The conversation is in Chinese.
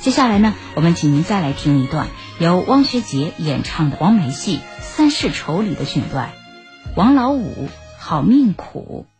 接下来呢，我们请您再来听一段由汪学杰演唱的黄梅戏《三世愁》里的选段，王老五好命苦。